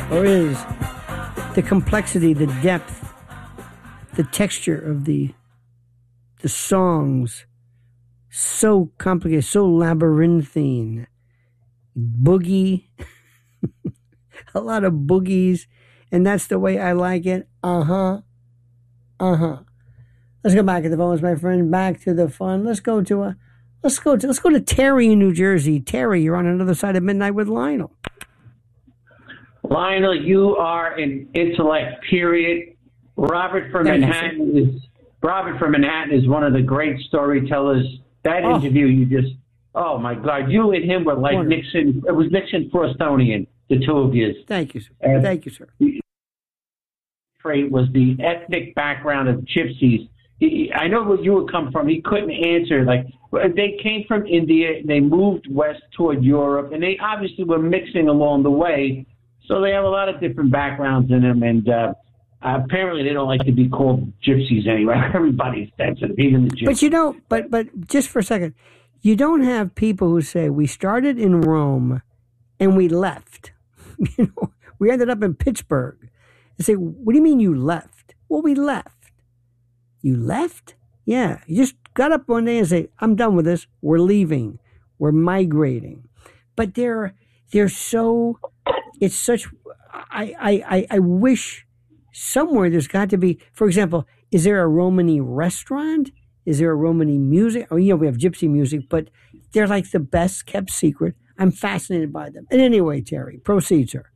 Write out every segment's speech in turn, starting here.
or is the complexity, the depth, the texture of the songs so complicated, so labyrinthine. Boogie, a lot of boogies, and that's the way I like it. Let's go back to the phones, my friend. Back to the fun. Let's go to Terry in New Jersey. Terry, you're on another side of midnight with Lionel. Lionel, you are an intellect. Period. Robert from Manhattan is one of the great storytellers. That interview you just, oh my God, you and him were like wonderful. Nixon. It was Nixon Frostonian, the two of you. Thank you, sir. Thank you, sir. Trait was the ethnic background of gypsies. I know where you would come from. He couldn't answer. Like, they came from India, and they moved west toward Europe, and they obviously were mixing along the way. So they have a lot of different backgrounds in them, and apparently they don't like to be called gypsies anyway. Everybody's sensitive, even the gypsies. But just for a second, you don't have people who say, we started in Rome and we left. We ended up in Pittsburgh. They say, what do you mean you left? Well, we left. You left? Yeah. You just got up one day and say, I'm done with this. We're leaving. We're migrating. But they're so, it's such, I wish somewhere there's got to be, for example, is there a Romany restaurant? Is there a Romany music? Oh, we have gypsy music, but they're like the best kept secret. I'm fascinated by them. And anyway, Terry, proceed, sir.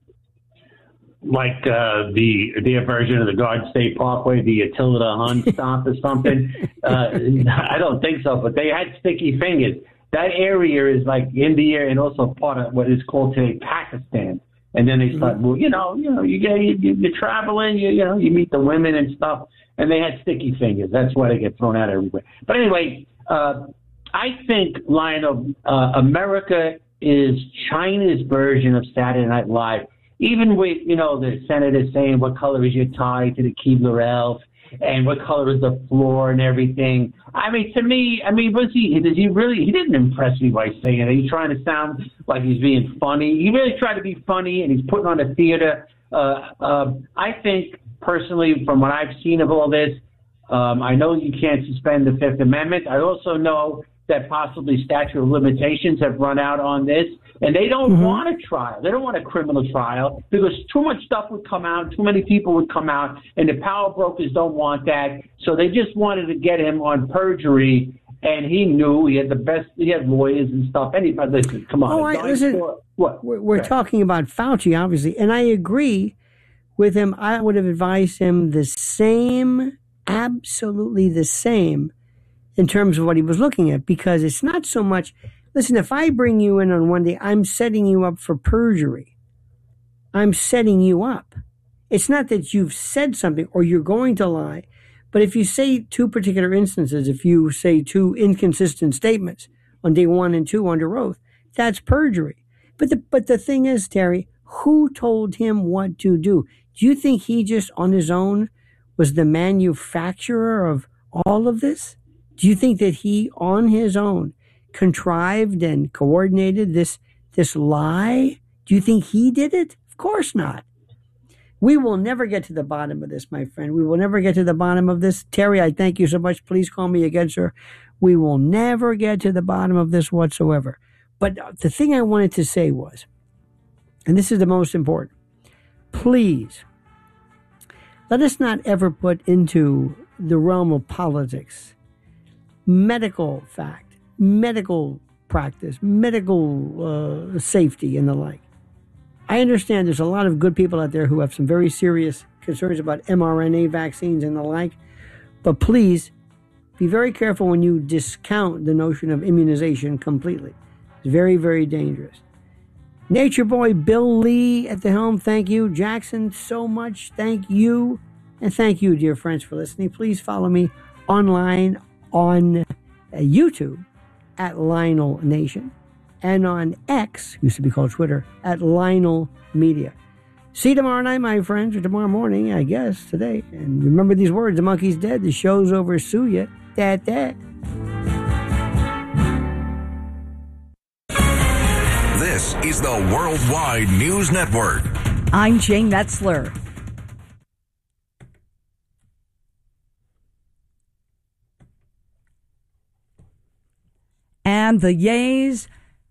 Like the version of the Garden State Parkway, the Attila Hun stop or something. I don't think so, but they had sticky fingers. That area is like India and also part of what is called today Pakistan. And then they start moving. You're traveling. You meet the women and stuff, and they had sticky fingers. That's why they get thrown out everywhere. But anyway, I think, Lionel, America is China's version of Saturday Night Live. Even with, the senator saying, what color is your tie to the Keebler elf? And what color is the floor and everything? I mean, to me, he didn't impress me by saying it. He's trying to sound like he's being funny. He really tried to be funny, and he's putting on a theater. I think, personally, from what I've seen of all this, I know you can't suspend the Fifth Amendment. I also know that possibly statute of limitations have run out on this, and they don't want a trial. They don't want a criminal trial because too much stuff would come out, too many people would come out, and the power brokers don't want that. So they just wanted to get him on perjury, and he knew he had he had lawyers and stuff. Anybody, listen, come on. What? We're talking about Fauci, obviously, and I agree with him. I would have advised him the same, absolutely the same, in terms of what he was looking at, because it's not so much, listen, if I bring you in on one day, I'm setting you up for perjury. I'm setting you up. It's not that you've said something or you're going to lie, but if you say two particular instances, if you say two inconsistent statements on day 1 and 2 under oath, that's perjury. But the thing is, Terry, who told him what to do? Do you think he just on his own was the manufacturer of all of this? Do you think that he, on his own, contrived and coordinated this lie? Do you think he did it? Of course not. We will never get to the bottom of this, my friend. We will never get to the bottom of this. Terry, I thank you so much. Please call me again, sir. We will never get to the bottom of this whatsoever. But the thing I wanted to say was, and this is the most important, please, let us not ever put into the realm of politics medical fact, medical practice, medical safety, and the like. I understand there's a lot of good people out there who have some very serious concerns about mRNA vaccines and the like, but please be very careful when you discount the notion of immunization completely. It's very, very dangerous. Nature Boy Bill Lee at the helm, thank you. Jackson, so much, thank you. And thank you, dear friends, for listening. Please follow me online on YouTube at Lionel Nation, and on X, used to be called Twitter, at Lionel Media. See you tomorrow night, my friends, or tomorrow morning, I guess, today. And remember these words, the monkey's dead, the show's over, sue ya, that. This is the Worldwide News Network. I'm Jane Metzler. And the yeas,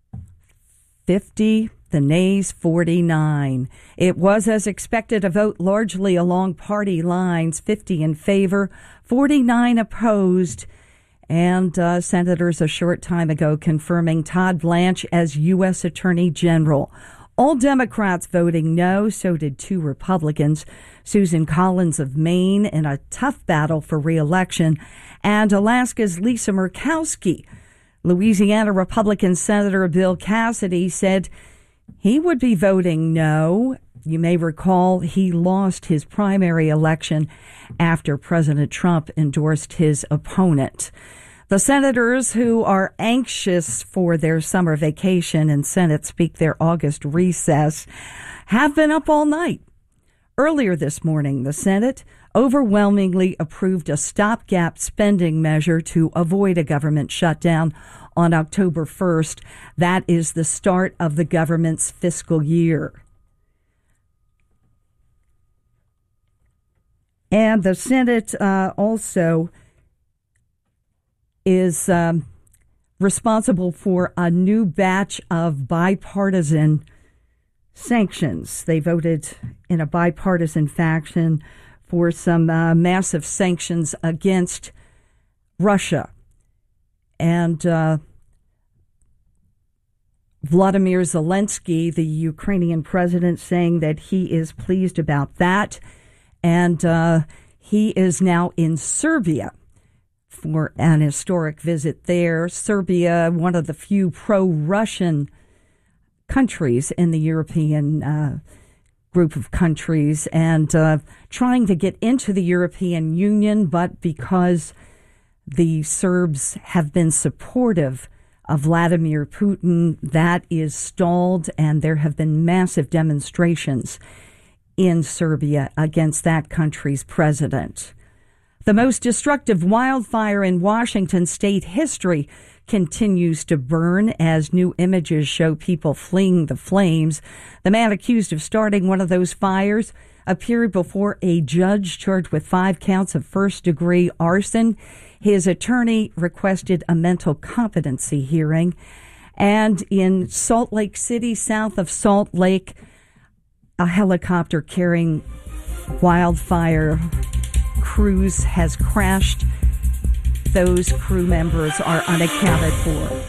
50, the nays, 49. It was, as expected, a vote largely along party lines, 50 in favor, 49 opposed, and senators a short time ago confirming Todd Blanche as U.S. Attorney General. All Democrats voting no, so did 2 Republicans, Susan Collins of Maine in a tough battle for re-election, and Alaska's Lisa Murkowski. Louisiana Republican Senator Bill Cassidy said he would be voting no. You may recall he lost his primary election after President Trump endorsed his opponent. The senators who are anxious for their summer vacation and Senate speak their August recess have been up all night. Earlier this morning, the Senate overwhelmingly approved a stopgap spending measure to avoid a government shutdown on October 1st. That is the start of the government's fiscal year. And the Senate also is responsible for a new batch of bipartisan sanctions. They voted in a bipartisan fashion for some massive sanctions against Russia. And Vladimir Zelensky, the Ukrainian president, saying that he is pleased about that. And he is now in Serbia for an historic visit there. Serbia, one of the few pro-Russian countries in the European group of countries, and trying to get into the European Union, but because the Serbs have been supportive of Vladimir Putin, that is stalled, and there have been massive demonstrations in Serbia against that country's president. The most destructive wildfire in Washington state history continues to burn as new images show people fleeing the flames. The man accused of starting one of those fires appeared before a judge charged with 5 counts of first-degree arson. His attorney requested a mental competency hearing. And in Salt Lake City, south of Salt Lake, a helicopter carrying wildfire crews has crashed. Those crew members are unaccounted for.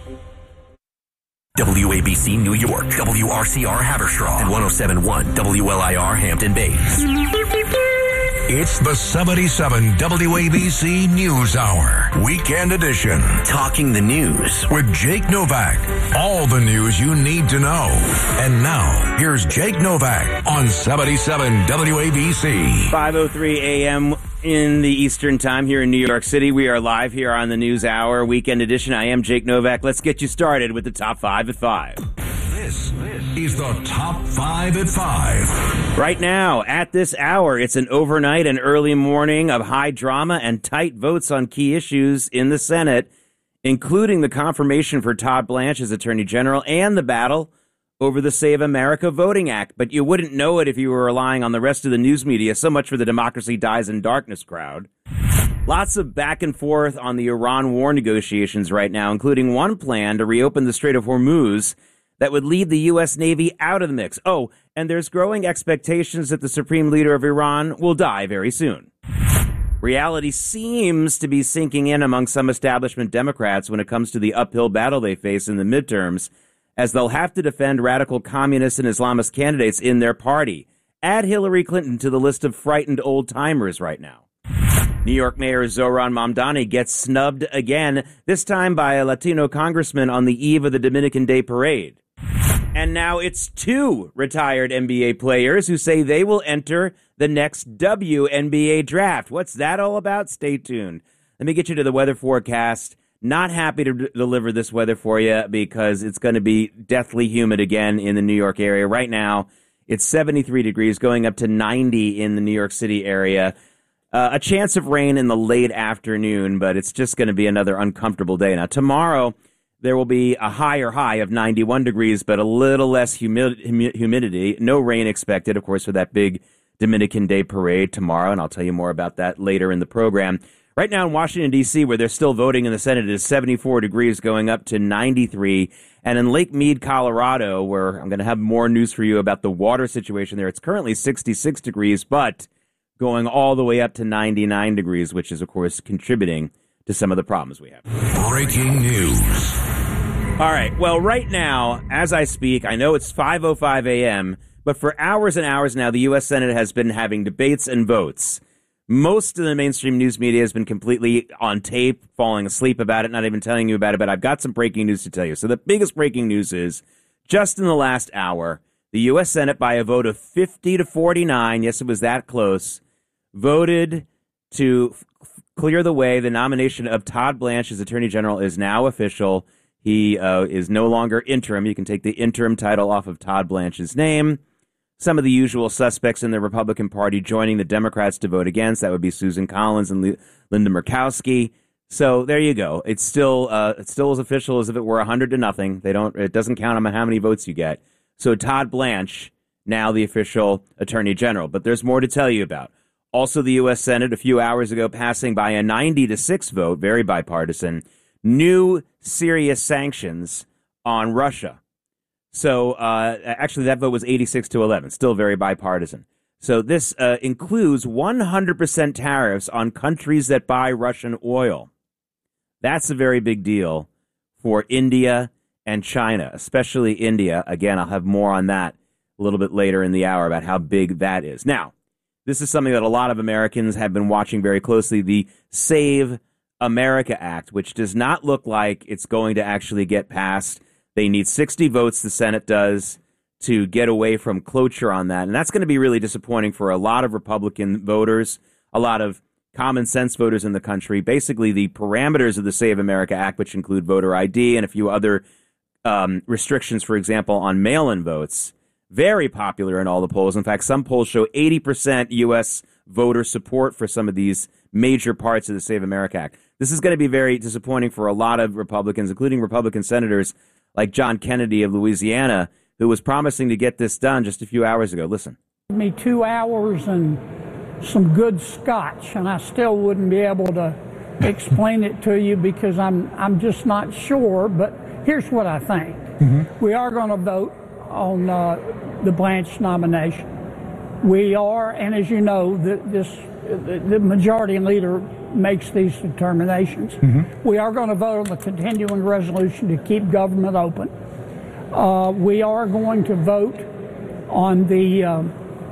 WABC New York, WRCR Haverstraw, and 107.1 WLIR Hampton Bays. It's the 77 WABC News Hour, Weekend Edition. Talking the news with Jake Novak. All the news you need to know. And now, here's Jake Novak on 77 WABC. 5:03 a.m. in the Eastern Time here in New York City. We are live here on the News Hour, Weekend Edition. I am Jake Novak. Let's get you started with the Top 5 at 5. This is the Top 5 at 5. Right now, at this hour, it's an overnight and early morning of high drama and tight votes on key issues in the Senate, including the confirmation for Todd Blanche as Attorney General and the battle over the Save America Voting Act. But you wouldn't know it if you were relying on the rest of the news media. So much for the Democracy Dies in Darkness crowd. Lots of back and forth on the Iran war negotiations right now, including one plan to reopen the Strait of Hormuz that would leave the U.S. Navy out of the mix. Oh, and there's growing expectations that the supreme leader of Iran will die very soon. Reality seems to be sinking in among some establishment Democrats when it comes to the uphill battle they face in the midterms, as they'll have to defend radical communist and Islamist candidates in their party. Add Hillary Clinton to the list of frightened old-timers right now. New York Mayor Zohran Mamdani gets snubbed again, this time by a Latino congressman on the eve of the Dominican Day Parade. And now it's 2 retired NBA players who say they will enter the next WNBA draft. What's that all about? Stay tuned. Let me get you to the weather forecast. Not happy to deliver this weather for you because it's going to be deathly humid again in the New York area. Right now, it's 73 degrees, going up to 90 in the New York City area. A chance of rain in the late afternoon, but it's just going to be another uncomfortable day. Now, tomorrow, There will be a higher high of 91 degrees, but a little less humidity. No rain expected, of course, for that big Dominican Day parade tomorrow, and I'll tell you more about that later in the program. Right now in Washington, D.C., where they're still voting in the Senate, it is 74 degrees going up to 93. And in Lake Mead, Colorado, where I'm going to have more news for you about the water situation there, it's currently 66 degrees, but going all the way up to 99 degrees, which is, of course, contributing to some of the problems we have. Breaking news. All right. Well, right now, as I speak, I know it's 5:05 a.m., but for hours and hours now, the U.S. Senate has been having debates and votes. Most of the mainstream news media has been completely on tape, falling asleep about it, not even telling you about it, but I've got some breaking news to tell you. So the biggest breaking news is, just in the last hour, the U.S. Senate, by a vote of 50 to 49, yes, it was that close, voted to clear the way. The nomination of Todd Blanche as Attorney General is now official. He is no longer interim. You can take the interim title off of Todd Blanche's name. Some of the usual suspects in the Republican Party joining the Democrats to vote against. That would be Susan Collins and Linda Murkowski. So there you go. It's still as official as if it were 100-0. It doesn't count on how many votes you get. So Todd Blanche, now the official Attorney General. But there's more to tell you about. Also, the U.S. Senate a few hours ago passing by a 90-6 vote, very bipartisan, new serious sanctions on Russia. So actually, that vote was 86-11, still very bipartisan. So this includes 100% tariffs on countries that buy Russian oil. That's a very big deal for India and China, especially India. Again, I'll have more on that a little bit later in the hour about how big that is. Now, this is something that a lot of Americans have been watching very closely, the Save America Act, which does not look like it's going to actually get passed. They need 60 votes, the Senate does, to get away from cloture on that. And that's going to be really disappointing for a lot of Republican voters, a lot of common sense voters in the country. Basically, the parameters of the Save America Act, which include voter ID and a few other restrictions, for example, on mail-in votes, very popular in all the polls. In fact, some polls show 80% U.S. voter support for some of these major parts of the Save America Act. This is going to be very disappointing for a lot of Republicans, including Republican senators like John Kennedy of Louisiana, who was promising to get this done just a few hours ago. Listen. Give me 2 hours and some good scotch, and I still wouldn't be able to explain it to you because I'm just not sure. But here's what I think. We are going to vote on the Blanche nomination. We are, and as you know, the majority leader makes these determinations. We are going to vote on the continuing resolution to keep government open. We are going to vote on the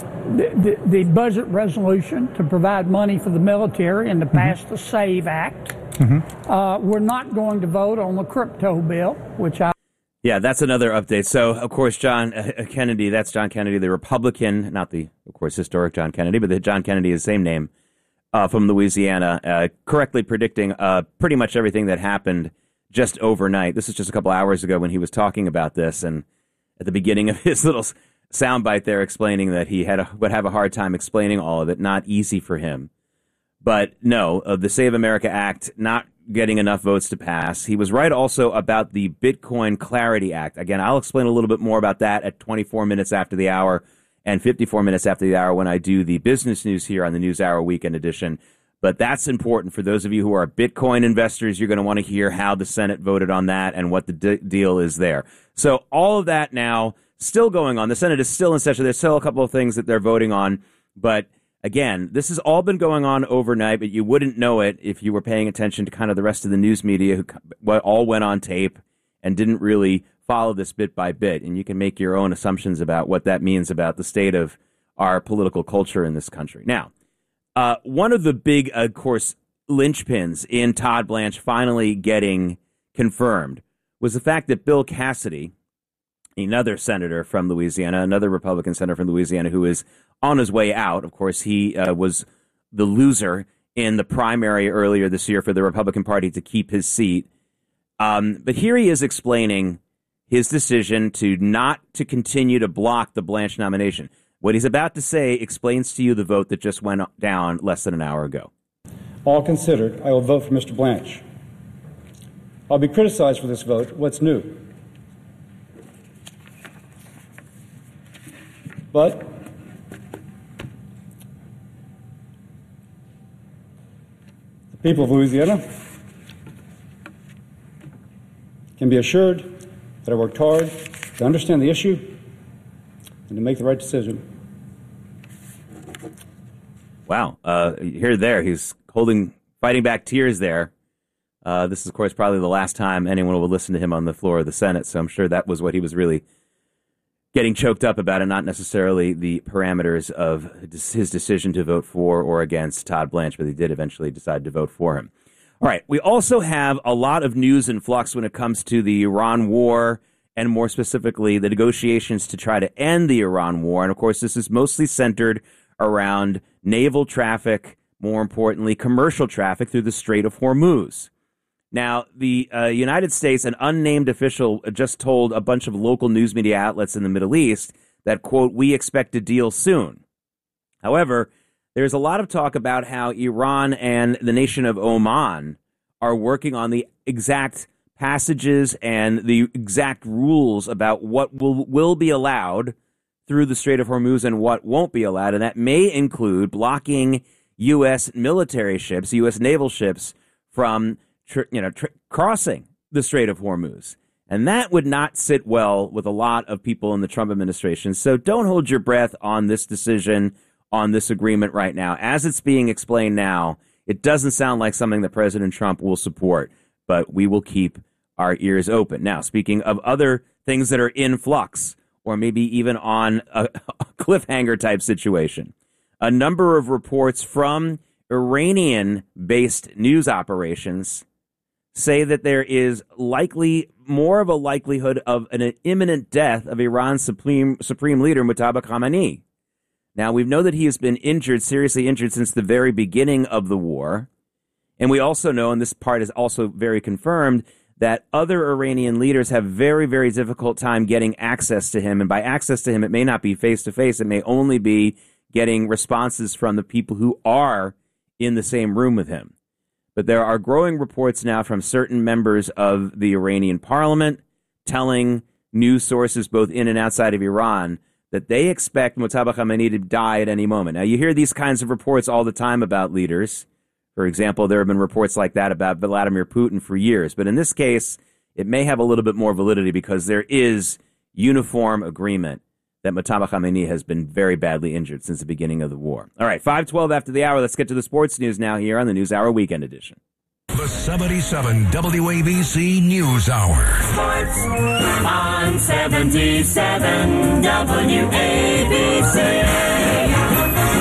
budget resolution to provide money for the military and to pass the SAVE Act. We're not going to vote on the crypto bill, which Yeah, that's another update. So, of course, John Kennedy, that's John Kennedy, the Republican, not the, of course, historic John Kennedy, but the John Kennedy is the same name, from Louisiana, correctly predicting pretty much everything that happened just overnight. This is just a couple hours ago when he was talking about this, and at the beginning of his little soundbite there explaining that he would have a hard time explaining all of it, not easy for him. But no, the Save America Act not getting enough votes to pass. He was right also about the Bitcoin Clarity Act. Again, I'll explain a little bit more about that at 24 minutes after the hour and 54 minutes after the hour when I do the business news here on the NewsHour Weekend Edition. But that's important for those of you who are Bitcoin investors. You're going to want to hear how the Senate voted on that and what the deal is there. So all of that now still going on. The Senate is still in session. There's still a couple of things that they're voting on. But again, this has all been going on overnight, but you wouldn't know it if you were paying attention to kind of the rest of the news media who all went on tape and didn't really follow this bit by bit. And you can make your own assumptions about what that means about the state of our political culture in this country. Now, one of the big, of course, linchpins in Todd Blanche finally getting confirmed was the fact that Bill Cassidy, another senator from Louisiana, another Republican senator from Louisiana who is on his way out. Of course, he was the loser in the primary earlier this year for the Republican Party to keep his seat. But here he is explaining his decision to not to continue to block the Blanche nomination. What he's about to say explains to you the vote that just went down less than an hour ago. All considered, I will vote for Mr. Blanche. I'll be criticized for this vote. What's new? But the people of Louisiana can be assured that I worked hard to understand the issue and to make the right decision. Wow. There, he's fighting back tears there. This is, of course, probably the last time anyone will listen to him on the floor of the Senate, so I'm sure that was what he was really getting choked up about, and not necessarily the parameters of his decision to vote for or against Todd Blanche, but he did eventually decide to vote for him. All right, we also have a lot of news in flux when it comes to the Iran war, and more specifically, the negotiations to try to end the Iran war. And, of course, this is mostly centered around naval traffic, more importantly, commercial traffic through the Strait of Hormuz. Now, the United States, an unnamed official, just told a bunch of local news media outlets in the Middle East that, quote, we expect a deal soon. However, there's a lot of talk about how Iran and the nation of Oman are working on the exact passages and the exact rules about what will be allowed through the Strait of Hormuz and what won't be allowed. And that may include blocking U.S. military ships, U.S. naval ships from crossing the Strait of Hormuz. And that would not sit well with a lot of people in the Trump administration. So don't hold your breath on this decision, on this agreement right now. As it's being explained now, it doesn't sound like something that President Trump will support, but we will keep our ears open. Now, speaking of other things that are in flux, or maybe even on a cliffhanger type situation, a number of reports from Iranian-based news operations say that there is likely more of a likelihood of an imminent death of Iran's supreme leader, Mustafa Khamenei. Now, we know that he has been seriously injured since the very beginning of the war. And we also know, and this part is also very confirmed, that other Iranian leaders have very, very difficult time getting access to him. And by access to him, it may not be face-to-face. It may only be getting responses from the people who are in the same room with him. But there are growing reports now from certain members of the Iranian parliament telling news sources both in and outside of Iran that they expect Mustafa Khamenei to die at any moment. Now, you hear these kinds of reports all the time about leaders. For example, there have been reports like that about Vladimir Putin for years. But in this case, it may have a little bit more validity because there is uniform agreement that Mustafa Khamenei has been very badly injured since the beginning of the war. All right, 5:12 after the hour. Let's get to the sports news now here on the News Hour Weekend Edition. The 77 WABC News Hour. Sports on 77 WABC.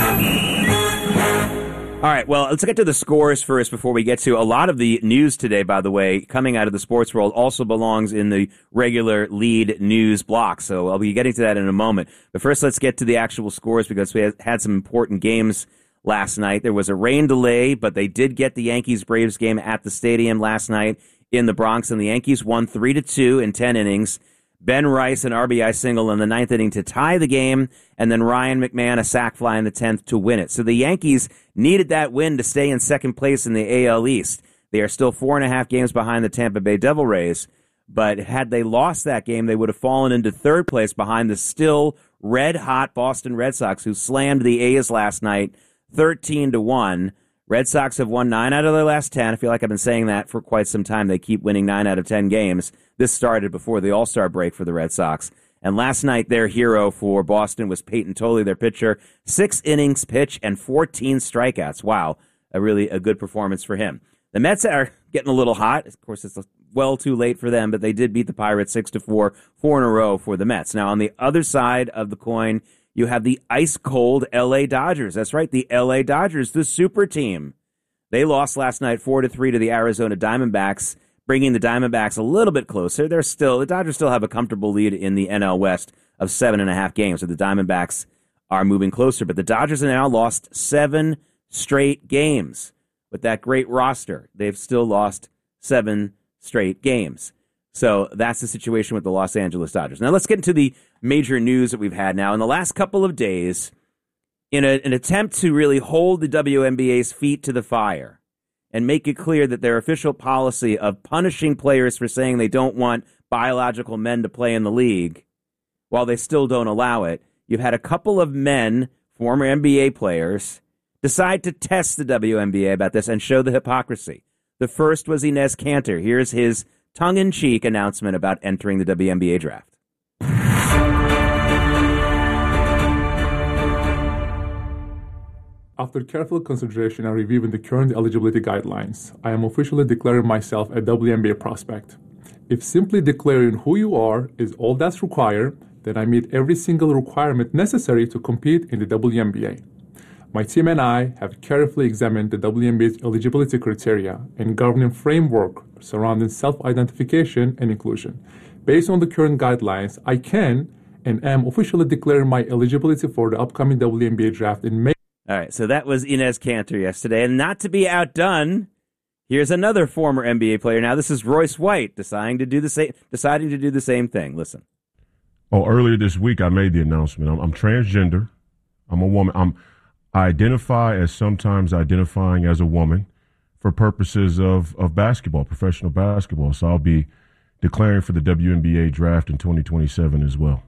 All right, well, let's get to the scores first before we get to a lot of the news today, by the way, coming out of the sports world also belongs in the regular lead news block. So I'll be getting to that in a moment. But first, let's get to the actual scores because we had some important games last night. There was a rain delay, but they did get the Yankees-Braves game at the stadium last night in the Bronx, and the Yankees won 3-2 in 10 innings. Ben Rice, an RBI single in the ninth inning to tie the game, and then Ryan McMahon, a sac fly in the 10th to win it. So the Yankees needed that win to stay in second place in the AL East. They are still 4.5 games behind the Tampa Bay Devil Rays, but had they lost that game, they would have fallen into third place behind the still red-hot Boston Red Sox, who slammed the A's last night 13-1. Red Sox have won 9 out of their last 10. I feel like I've been saying that for quite some time. They keep winning 9 out of 10 games. This started before the All-Star break for the Red Sox. And last night, their hero for Boston was Peyton Tolley, their pitcher. 6 innings pitch and 14 strikeouts. Wow, a good performance for him. The Mets are getting a little hot. Of course, it's well too late for them, but they did beat the Pirates 6-4, 4 in a row for the Mets. Now, on the other side of the coin, you have the ice-cold L.A. Dodgers. That's right, the L.A. Dodgers, the super team. They lost last night 4-3 to the Arizona Diamondbacks, bringing the Diamondbacks a little bit closer. The Dodgers still have a comfortable lead in the NL West of 7.5 games, so the Diamondbacks are moving closer. But the Dodgers have now lost 7 straight games. With that great roster, they've still lost 7 straight games. So that's the situation with the Los Angeles Dodgers. Now let's get into the major news that we've had now. In the last couple of days, in an attempt to really hold the WNBA's feet to the fire and make it clear that their official policy of punishing players for saying they don't want biological men to play in the league, while they still don't allow it, you've had a couple of men, former NBA players, decide to test the WNBA about this and show the hypocrisy. The first was Enes Kanter. Here's his tongue-in-cheek announcement about entering the WNBA draft. After careful consideration and reviewing the current eligibility guidelines, I am officially declaring myself a WNBA prospect. If simply declaring who you are is all that's required, then I meet every single requirement necessary to compete in the WNBA. My team and I have carefully examined the WNBA's eligibility criteria and governing framework surrounding self-identification and inclusion. Based on the current guidelines, I can and am officially declaring my eligibility for the upcoming WNBA draft in May. All right, so that was Enes Kanter yesterday. And not to be outdone, here's another former NBA player. Now, this is Royce White deciding to do the same thing. Listen. Oh, earlier this week, I made the announcement. I'm transgender. I'm a woman. I identify as sometimes identifying as a woman for purposes of basketball, professional basketball. So I'll be declaring for the WNBA draft in 2027 as well.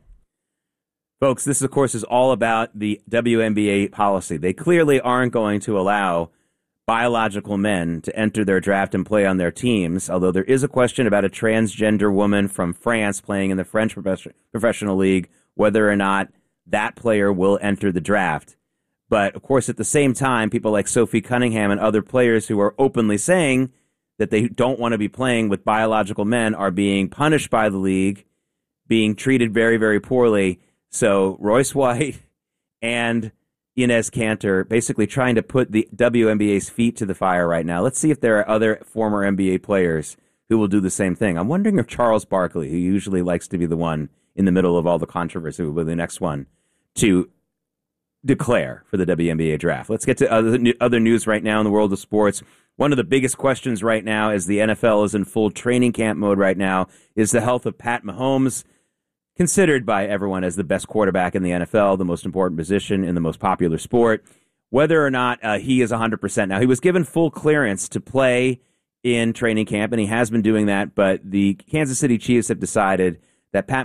Folks, this, of course, is all about the WNBA policy. They clearly aren't going to allow biological men to enter their draft and play on their teams, although there is a question about a transgender woman from France playing in the French professional league, whether or not that player will enter the draft. But, of course, at the same time, people like Sophie Cunningham and other players who are openly saying that they don't want to be playing with biological men are being punished by the league, being treated very, very poorly. So Royce White and Enes Kanter basically trying to put the WNBA's feet to the fire right now. Let's see if there are other former NBA players who will do the same thing. I'm wondering if Charles Barkley, who usually likes to be the one in the middle of all the controversy, will be the next one to declare for the WNBA draft. Let's get to other news right now in the world of sports. One of the biggest questions right now, as the NFL is in full training camp mode right now, is the health of Pat Mahomes, considered by everyone as the best quarterback in the NFL, the most important position in the most popular sport, whether or not he is 100%. Now, he was given full clearance to play in training camp, and he has been doing that, but the Kansas City Chiefs have decided that Pat